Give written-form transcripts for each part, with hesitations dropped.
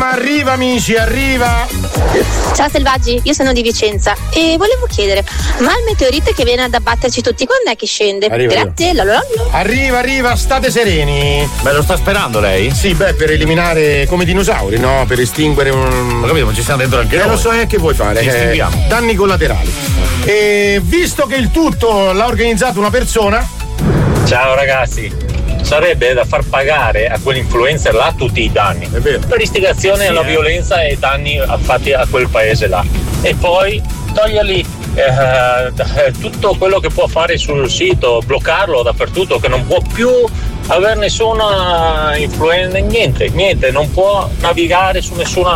mamma arriva, amici, arriva. Ciao selvaggi, io sono di Vicenza e volevo chiedere, ma il meteorite che viene ad abbatterci tutti quando è che scende? Grazie, Arriva, state sereni. Beh, lo sta sperando lei? Sì, per eliminare come dinosauri, no? Per estinguere un... Ho capito, ma ci stiamo dentro anche noi. Lo so, che vuoi fare? Ci estinguiamo. Danni collaterali. E visto che il tutto l'ha organizzato una persona... Ciao ragazzi, sarebbe da far pagare a quell'influencer là tutti i danni per istigazione alla violenza e danni fatti a quel paese là, e poi togliergli tutto quello che può fare sul sito, bloccarlo dappertutto, che non può più avere nessuna influenza, niente, non può navigare su nessuna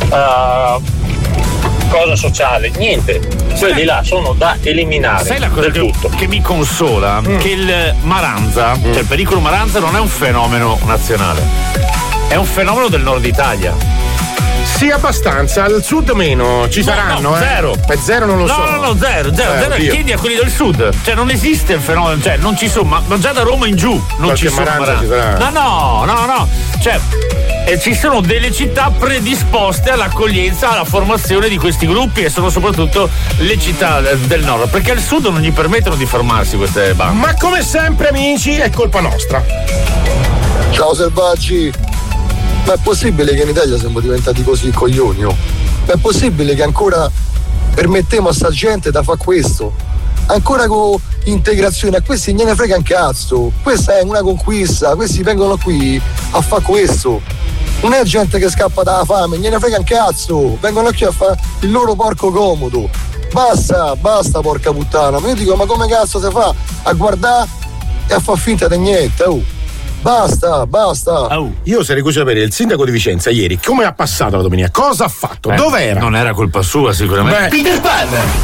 cosa sociale, niente. Quelli là sono da eliminare. Sai la cosa che mi consola? Che il Maranza, cioè il pericolo Maranza non è un fenomeno nazionale, è un fenomeno del nord Italia. Sì, abbastanza, al sud meno, ci saranno, no, zero. Zero non lo so. No, zero. Chiedi a quelli del sud, cioè non esiste il fenomeno, cioè non ci sono, ma già da Roma in giù non qualche ci sono Maranza. Ci sarà. No, cioè ci sono delle città predisposte all'accoglienza, alla formazione di questi gruppi, e sono soprattutto le città del nord, perché al sud non gli permettono di formarsi queste bande. Ma come sempre, amici, è colpa nostra. Ciao selvaggi, ma è possibile che in Italia siamo diventati così coglioni? Ma è possibile che ancora permettiamo a sta gente da fare questo? Ancora con integrazione, a questi non ne frega un cazzo, questa è una conquista, questi vengono qui a fare questo, non è gente che scappa dalla fame, non ne frega un cazzo, vengono qui a fare il loro porco comodo. Basta porca puttana, ma io dico, ma come cazzo si fa a guardare e a far finta di niente? Basta. Io sarei curioso di sapere il sindaco di Vicenza ieri come ha passato la domenica, cosa ha fatto, dov'era? Non era colpa sua sicuramente. Peter Pan,